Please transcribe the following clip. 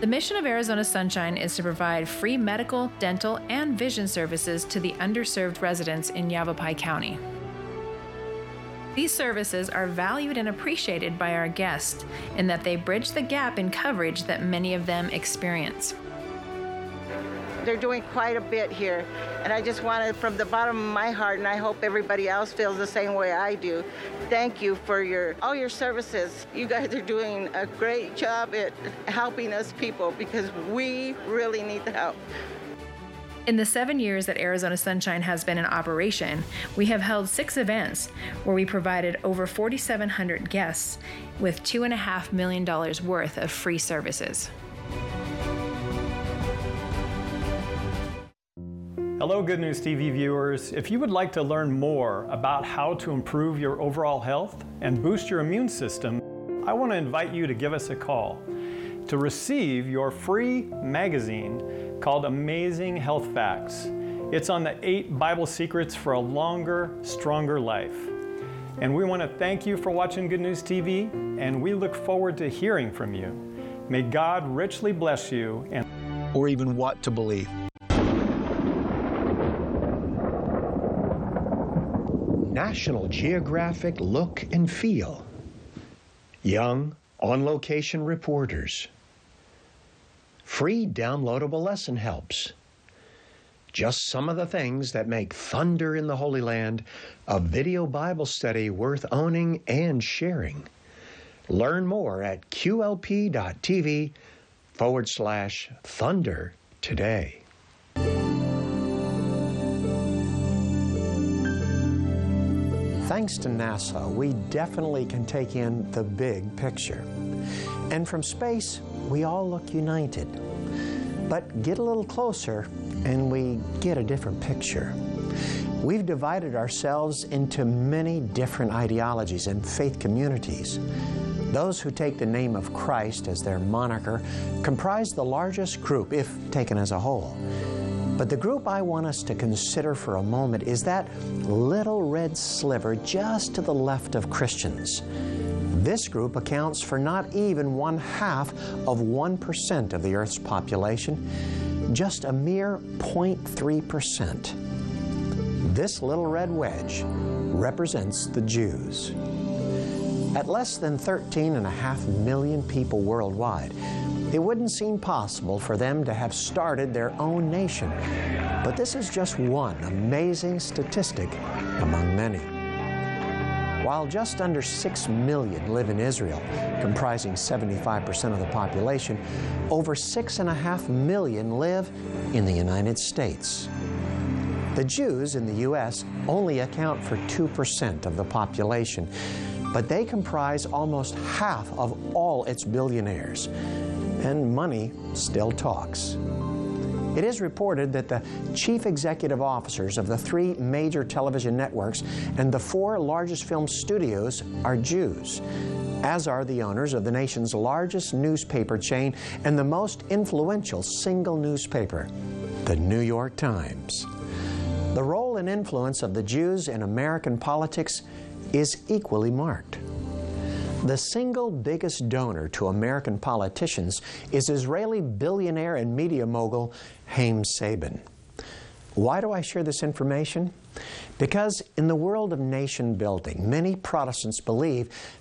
The mission of Arizona Sunshine is to provide free medical, dental, and vision services to the underserved residents in Yavapai County. These services are valued and appreciated by our guests in that they bridge the gap in coverage that many of them experience. They're doing quite a bit here, and I just want to, from the bottom of my heart, and I hope everybody else feels the same way I do, thank you for all your services. You guys are doing a great job at helping us people because we really need the help. In the 7 years that Arizona Sunshine has been in operation, we have held 6 events where we provided over 4,700 guests with $2.5 million worth of free services. Hello, Good News TV viewers. If you would like to learn more about how to improve your overall health and boost your immune system, I want to invite you to give us a call to receive your free magazine called Amazing Health Facts. It's on the 8 Bible secrets for a longer, stronger life. And we want to thank you for watching Good News TV, and we look forward to hearing from you. May God richly bless you. Or even what to believe. National Geographic look and feel. Young, on-location reporters. Free downloadable lesson helps. Just some of the things that make Thunder in the Holy Land a video Bible study worth owning and sharing. Learn more at qlp.tv/Thunder today. Thanks to NASA, we definitely can take in the big picture. And from space, we all look united. But get a little closer, and we get a different picture. We've divided ourselves into many different ideologies and faith communities. Those who take the name of Christ as their moniker comprise the largest group, if taken as a whole. But the group I want us to consider for a moment is that little red sliver just to the left of Christians. This group accounts for not even 1/2 of 1% of the Earth's population, just a mere 0.3%. This little red wedge represents the Jews. At less than 13.5 million people worldwide, it wouldn't seem possible for them to have started their own nation. But this is just one amazing statistic among many. While just under 6 million live in Israel, comprising 75% of the population, over 6.5 million live in the United States. The Jews in the U.S. only account for 2% of the population, but they comprise almost half of all its billionaires. And money still talks. It is reported that the chief executive officers of the 3 major television networks and the 4 largest film studios are Jews, as are the owners of the nation's largest newspaper chain and the most influential single newspaper, the New York Times. The role and influence of the Jews in American politics is equally marked. The single biggest donor to American politicians is Israeli billionaire and media mogul Haim Saban. Why do I share this information? Because in the world of nation building, many Protestants believe